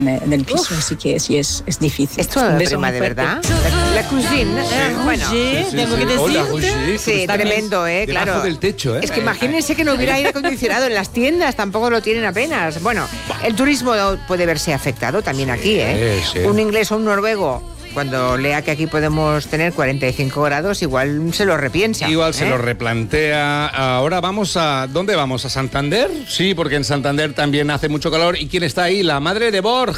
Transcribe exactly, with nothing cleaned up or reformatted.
del piso, Uf. así que sí es, es difícil. Esto Un es beso prima muy de fuerte. verdad. La, la cuisine. eh, bueno, Sí, Sí, tengo sí. que Hola, decirte. Roger. sí, tremendo, ¿eh? Debajo Claro. del techo, ¿eh? Es que imagínense que no hubiera aire acondicionado en las tiendas, tampoco lo tienen apenas. Bueno, el turismo puede verse afectado también aquí, ¿eh? Sí, sí. Un inglés o un noruego, cuando lea que aquí podemos tener cuarenta y cinco grados, igual se lo repiensa. Igual se ¿eh? lo replantea. Ahora vamos a... ¿Dónde vamos? ¿A Santander? Sí, porque en Santander también hace mucho calor. ¿Y quién está ahí? La madre de Borja.